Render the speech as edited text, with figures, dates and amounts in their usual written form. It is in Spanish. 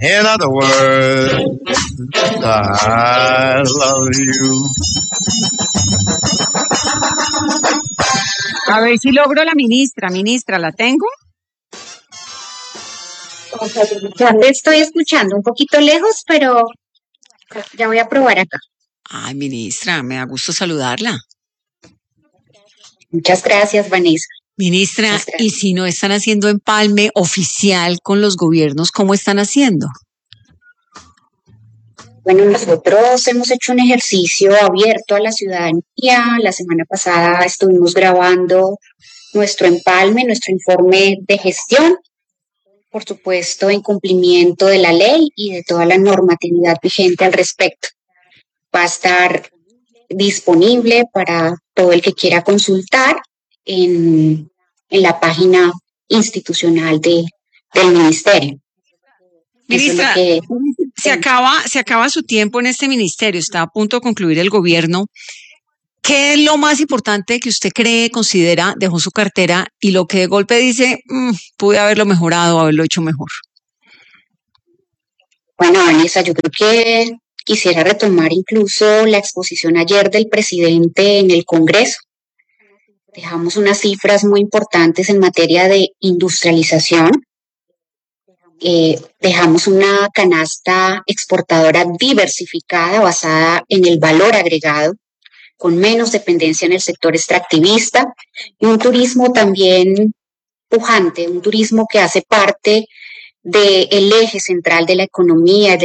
In other words, I love you. A ver si logro la ministra. Ministra, ¿la tengo? Ya te estoy escuchando un poquito lejos, pero ya voy a probar acá. Ay, ministra, me da gusto saludarla. Muchas gracias, Vanessa. Ministra, Muchas gracias. y si no están haciendo empalme oficial con los gobiernos, ¿cómo están haciendo? Bueno, nosotros hemos hecho un ejercicio abierto a la ciudadanía. La semana pasada estuvimos grabando nuestro empalme, nuestro informe de gestión, por supuesto, en cumplimiento de la ley y de toda la normatividad vigente al respecto. Va a estar disponible para todo el que quiera consultar en la página institucional del ministerio. Ministra, Eso es lo que... se acaba su tiempo en este ministerio, está a punto de concluir el gobierno. ¿Qué es lo más importante que usted cree, considera, dejó su cartera y lo que de golpe dice, pude haberlo mejorado, haberlo hecho mejor? Bueno, Vanessa, yo creo que quisiera retomar incluso la exposición ayer del presidente en el Congreso. Dejamos unas cifras muy importantes en materia de industrialización. Dejamos una canasta exportadora diversificada basada en el valor agregado, con menos dependencia en el sector extractivista y un turismo también pujante, un turismo que hace parte del eje central de la economía,